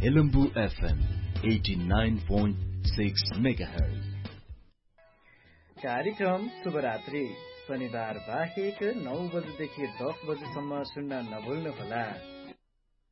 Helambu FM 89.6 megahertz. कार्यक्रम शुभरात्रि शनिबार बाहेक 9 बजेदेखि 10 बजेसम्म सुन्न नभुल्नुहोला।